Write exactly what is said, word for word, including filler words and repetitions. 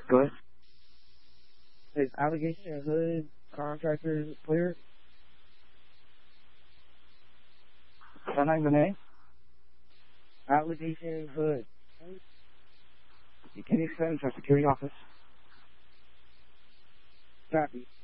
Go ahead. Is Allegation Hood contractor clear? Can I have the name? Allegation Hood. Can you send to our security office? Copy.